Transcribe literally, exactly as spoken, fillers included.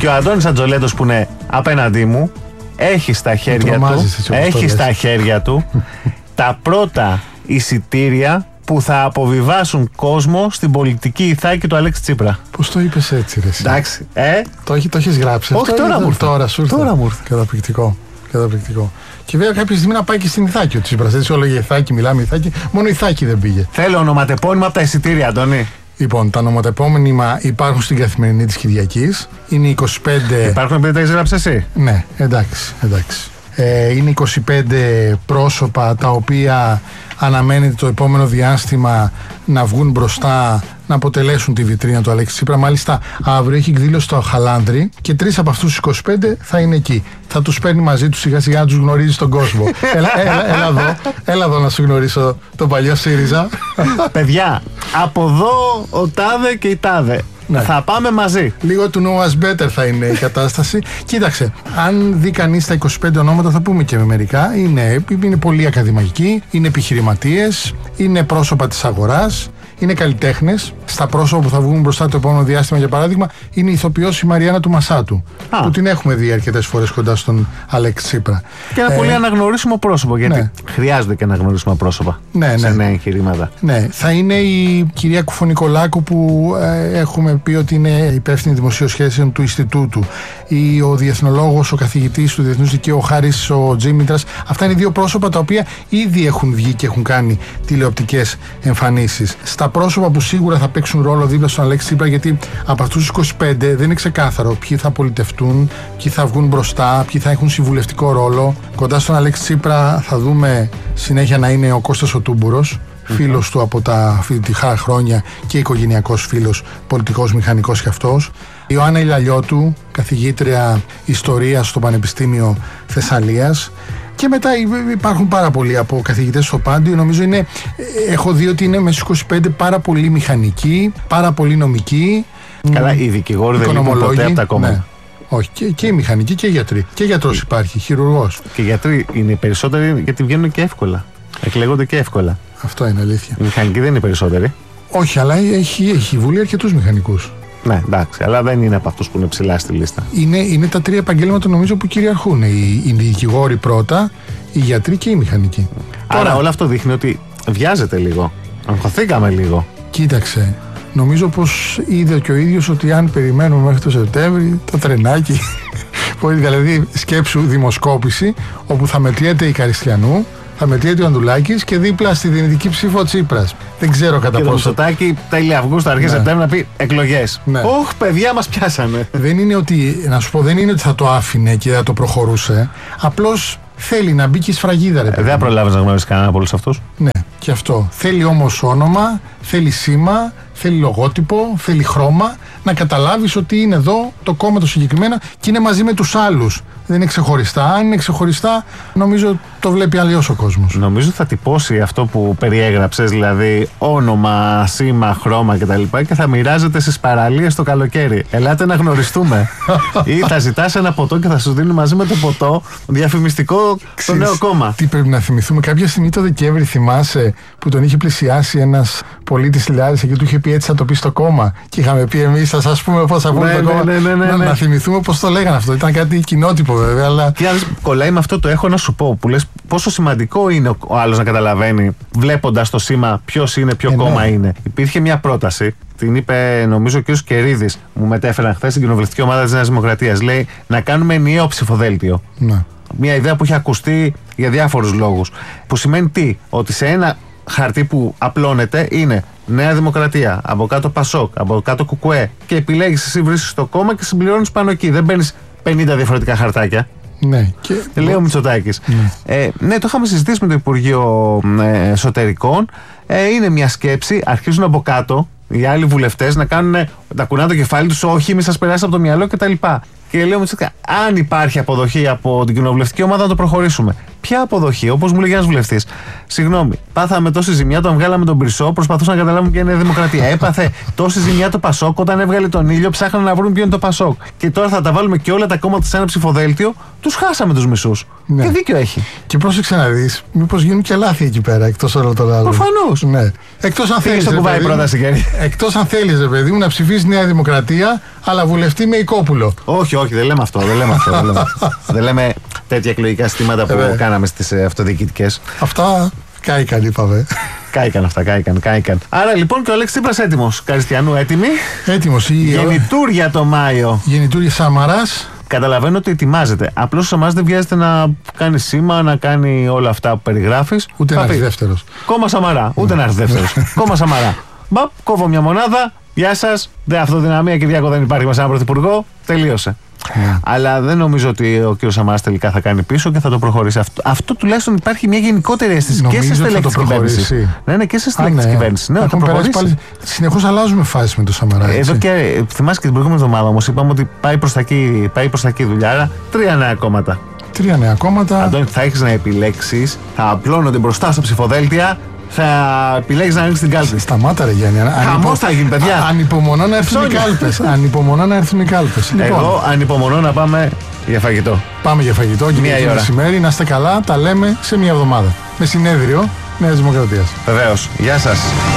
Και ο Αντώνης Ατζολέτος που είναι απέναντί μου έχει στα χέρια του, έχει στα χέρια του τα πρώτα εισιτήρια που θα αποβιβάσουν κόσμο στην πολιτική ηθάκη του Αλέξη Τσίπρα. Πώς το είπες έτσι, ρε? Εντάξει, ε? Το, έχει, το έχεις γράψει. Όχι, αυτό τώρα μου ήρθε. Τώρα σου ήρθε. Τώρα μου ήρθε. Καταπληκτικό. Καταπληκτικό. Και βέβαια κάποια στιγμή να πάει και στην Ιθάκη ο Τσίπρας. Έτσι όλο για Ιθάκη, μιλάμε Ιθάκη. Μόνο Ιθάκη δεν πήγε. Θέλω ονοματεπώνυμα από τα εισιτήρια, Αντώνη. Λοιπόν, τα ονοματεπώνυμα υπάρχουν στην Καθημερινή της Κυριακής. Είναι είκοσι πέντε. Υπάρχουν επειδή τα έχεις γράψει εσύ? Ναι, εντάξει, εντάξει. Ε, είναι είκοσι πέντε πρόσωπα τα οποία αναμένεται το επόμενο διάστημα να βγουν μπροστά, να αποτελέσουν τη βιτρίνα του Αλέξη Τσίπρα. Μάλιστα, αύριο έχει εκδήλωση στο Χαλάνδρι και τρεις από αυτούς τους είκοσι πέντε θα είναι εκεί. Θα τους παίρνει μαζί τους σιγά σιγά να τους γνωρίζει στον κόσμο. έλα, έλα, έλα, εδώ, έλα εδώ να σου γνωρίσω τον παλιό ΣΥΡΙΖΑ. Παιδιά, από εδώ ο τάδε και η τάδε. Ναι. Θα πάμε μαζί. Λίγο του know us better θα είναι η κατάσταση. Κοίταξε, αν δει κανείς τα είκοσι πέντε ονόματα, θα πούμε και με μερικά. Είναι, είναι πολύ ακαδημαϊκοί, είναι επιχειρηματίες, είναι πρόσωπα της αγοράς, είναι καλλιτέχνες. Στα πρόσωπα που θα βγουν μπροστά το επόμενο διάστημα, για παράδειγμα, είναι η ηθοποιός η Μαριάννα του Μασάτου. Α. Που την έχουμε δει αρκετές φορές κοντά στον Αλέξη Τσίπρα. Και ένα ε, πολύ αναγνωρίσιμο πρόσωπο, γιατί ναι. χρειάζονται και αναγνωρίσιμα πρόσωπα ναι, σε ναι. νέα εγχειρήματα. Ναι, θα είναι η κυρία Κουφονικολάκου που ε, έχουμε πει ότι είναι υπεύθυνη δημοσίων σχέσεων του Ινστιτούτου, ή ο διεθνολόγος, ο καθηγητής του Διεθνούς Δικαίου, ο Χάρης ο Τζίμητρας. Αυτά είναι δύο πρόσωπα τα οποία ήδη έχουν βγει και έχουν κάνει τηλεοπτικές εμφανίσεις. Στα πρόσωπα που σίγουρα θα παίξουν ρόλο δίπλα στον Αλέξη Τσίπρα, γιατί από αυτούς τους είκοσι πέντε δεν είναι ξεκάθαρο ποιοι θα πολιτευτούν, ποιοι θα βγουν μπροστά, ποιοι θα έχουν συμβουλευτικό ρόλο. Κοντά στον Αλέξη Τσίπρα θα δούμε συνέχεια να είναι ο Κώστας ο Τούμπουρος, φίλος του από τα φοιτητικά χρόνια και οικογενειακός φίλος, πολιτικός μηχανικός κι αυτός. Η Ιωάννα Ηλαλιώτου, καθηγήτρια ιστορίας στο Πανεπιστήμιο Θεσσαλίας. Και μετά υπάρχουν πάρα πολλοί από καθηγητές στο Πάντιο. Νομίζω είναι, έχω δει ότι είναι μέσα στους είκοσι πέντε πάρα πολλοί μηχανικοί, πάρα πολλοί νομικοί. Καλά, οι δικηγόροι δεν λείπουν ποτέ από τα κόμματα. Ναι. Όχι, και, και οι μηχανικοί και οι γιατροί. Και γιατρός υπάρχει, χειρουργός. Και οι γιατροί είναι οι περισσότεροι γιατί βγαίνουν και εύκολα. Εκλέγονται και εύκολα. Αυτό είναι αλήθεια. Οι μηχανικοί δεν είναι οι περισσότεροι. Όχι, αλλά έχει, έχει η Βουλή αρκετούς μηχανικούς. Ναι, εντάξει, αλλά δεν είναι από αυτούς που είναι ψηλά στη λίστα. Είναι, είναι τα τρία επαγγέλματα νομίζω που κυριαρχούν. Οι, οι δικηγόροι πρώτα, οι γιατροί και οι μηχανικοί. Άρα Τώρα, όλο αυτό δείχνει ότι βιάζεται λίγο. Αγχωθήκαμε λίγο. Κοίταξε. Νομίζω πως είδε και ο ίδιος ότι αν περιμένουμε μέχρι το Σεπτέμβρη το τρενάκι. Δηλαδή, σκέψου δημοσκόπηση όπου θα μετριέται η Καριστιανού, θα μετριέται ο Ανδουλάκης και δίπλα στη δυνητική ψήφο Τσίπρας. Δεν ξέρω κατά πόσο. Και το Μητσοτάκη τέλη Αυγούστου, αρχή ναι. Σεπτέμβρη να πει εκλογές. Ναι. Όχ, παιδιά, μας πιάσανε. Δεν είναι ότι, να σου πω, δεν είναι ότι θα το άφηνε και θα το προχωρούσε. Απλώς θέλει να μπει και η σφραγίδα, ρε. Ε, δεν προλάβεις να γνωρίσεις κανένα από όλους αυτούς. Ναι, και αυτό. Θέλει όμως όνομα, θέλει σήμα, θέλει λογότυπο, θέλει χρώμα. Να καταλάβεις ότι είναι εδώ το κόμμα το συγκεκριμένα και είναι μαζί με τους άλλους. Δεν είναι ξεχωριστά. Αν είναι ξεχωριστά, νομίζω το βλέπει αλλιώς ο κόσμος. Νομίζω θα τυπώσει αυτό που περιέγραψες, δηλαδή όνομα, σήμα, χρώμα κτλ. Και θα μοιράζεται στις παραλίες το καλοκαίρι. Ελάτε να γνωριστούμε. Ή θα ζητάς ένα ποτό και θα σου δίνει μαζί με το ποτό διαφημιστικό στο νέο κόμμα. Τι πρέπει να θυμηθούμε, κάποια στιγμή το Δεκέμβρη, θυμάσαι, που τον είχε πλησιάσει ένας πολίτης Λιάρης και του είχε πει έτσι θα το πει στο κόμμα. Και είχαμε πει εμείς θα σας πούμε πώς θα πούμε ναι, το κόμμα. Ναι, ναι, ναι, ναι. Να, να θυμηθούμε πώς το λέγανε αυτό. Ήταν κάτι κοινότυπο βέβαια. Αλλά... Και αν κολλάει με αυτό το έχω να σου πω που λες πόσο σημαντικό είναι ο άλλος να καταλαβαίνει βλέποντας το σήμα ποιος είναι, ποιο ε, κόμμα ναι. είναι. Υπήρχε μια πρόταση, την είπε νομίζω ο κ. Κερίδης, μου μετέφεραν χθες στην κοινοβουλευτική ομάδα της Νέας Δημοκρατίας. Λέει να κάνουμε ενιαίο ψηφοδέλτιο. Ναι. Μια ιδέα που έχει ακουστεί για διάφορους λόγους. Που σημαίνει τι, ότι σε ένα χαρτί που απλώνεται είναι Νέα Δημοκρατία, από κάτω Πασόκ, από κάτω Κουκουέ και επιλέγεις εσύ, βρίσκεις το κόμμα και συμπληρώνεις πάνω εκεί. Δεν παίρνεις πενήντα διαφορετικά χαρτάκια. Ναι, και... λέει ο Μητσοτάκης. Ναι. Ε, ναι, το είχαμε συζητήσει με το Υπουργείο ε, Εσωτερικών. Ε, είναι μια σκέψη, αρχίζουν από κάτω οι άλλοι βουλευτές να κάνουν, να κουνάνε το κεφάλι τους, όχι, μη σας περάσει από το μυαλό κτλ. Και λέει ο Μητσοτάκης, αν υπάρχει αποδοχή από την κοινοβουλευτική ομάδα να το προχωρήσουμε. Ποια αποδοχή, όπως μου λέγει ένας βουλευτής. Συγγνώμη, πάθαμε τόση ζημιά όταν βγάλαμε τον Πυρσό, προσπαθούσαν να καταλάβουν ποια είναι η Δημοκρατία. Έπαθε τόση ζημιά το Πασόκ όταν έβγαλε τον ήλιο, ψάχναν να βρουν ποιο είναι το Πασόκ. Και τώρα θα τα βάλουμε και όλα τα κόμματα σε ένα ψηφοδέλτιο, τους χάσαμε τους μισούς. Ναι. Και δίκιο έχει. Και πρόσεξε να δεις, μήπως γίνουν και λάθη εκεί πέρα, εκτός όλων των άλλων. Προφανώς. Ναι. Εκτός αν θέλεις, εκτός αν θέλεις, ρε παιδί μου, να ψηφίσει Νέα Δημοκρατία, αλλά βουλευτή με Οικόπουλο. Όχι, όχι, δεν λέμε αυτό. Δεν λέμε, αυτό, δεν λέμε, δεν λέμε τέτοια εκλογικά συστήματα που ε, κάναμε στις αυτοδιοικητικές. Αυτά κάηκαν, είπαμε. Κάηκαν αυτά, κάηκαν, κάηκαν. Άρα λοιπόν και ο Αλέξης Τσίπρας έτοιμος. Καριστιανού έτοιμη. Έτοιμος. Γεννητούρια το Μάιο. Γεννητούρια Σαμαράς. Καταλαβαίνω ότι ετοιμάζεται. Απλώς ο Σαμαράς δεν βιάζεται να κάνει σήμα, να κάνει όλα αυτά που περιγράφεις. Ούτε να έρθει δεύτερος. Κόμμα Σαμαρά. Ούτε να έρθει δεύτερος. Κόμμα Σαμαρά. Μπαπ, κόβω μια μονάδα. Γεια σας. Δε αυτοδυναμία, Κυριάκο, δεν υπάρχει μας έναν πρωθυπουργό. Τελείωσε. Yeah. Αλλά δεν νομίζω ότι ο κ. Σαμαράς τελικά θα κάνει πίσω και θα το προχωρήσει. Αυτό, αυτό τουλάχιστον υπάρχει μια γενικότερη αίσθηση και σε στελέχη της κυβέρνησης. Ναι, ναι, και σε στελέχη της κυβέρνησης. Ναι, θα προχωρήσει. Συνεχώς αλλάζουμε φάσεις με το Σαμαρά. Εδώ και θυμάσαι και την προηγούμενη εβδομάδα όμως είπαμε ότι πάει προς τα εκεί, πάει προς τα εκεί δουλειά. Άρα τρία νέα κόμματα. Τρία νέα κόμματα. Αντώνη, θα έχεις να επιλέξεις, θα απλώνονται μπροστά στα ψηφοδέλτια. Θα επιλέγεις να ανοίξεις την κάλπη. Σταμάτα ρε Γιάννη. Χαμός θα γίνει, παιδιά. Ανυπομονώ να έρθουν οι κάλπες. Ανυπομονώ να έρθουν οι κάλπες. Εγώ ανυπομονώ να πάμε για φαγητό. Πάμε για φαγητό και μία για μεσημέρι. Να είστε καλά, τα λέμε σε μία εβδομάδα. Με συνέδριο Νέας Δημοκρατίας. Βεβαίως. Γεια σας.